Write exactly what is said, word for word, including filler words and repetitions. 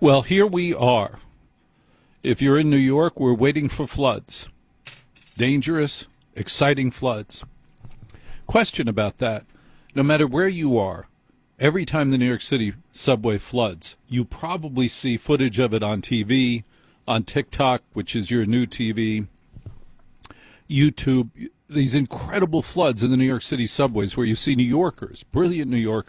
Well, here we are. If you're in New York, we're waiting for floods. Dangerous, exciting floods. Question about that. No matter where you are, every time the New York City subway floods, you probably see footage of it on T V, on TikTok, which is your new T V, YouTube, these incredible floods in the New York City subways where you see New Yorkers, brilliant New Yorkers,